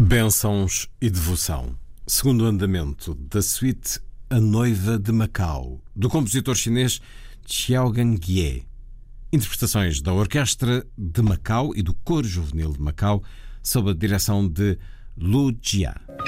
Bênçãos e devoção. Segundo andamento da suíte A Noiva de Macau, do compositor chinês Xiaogang Ye. Interpretações da Orquestra de Macau e do Coro Juvenil de Macau, sob a direção de Lu Jia.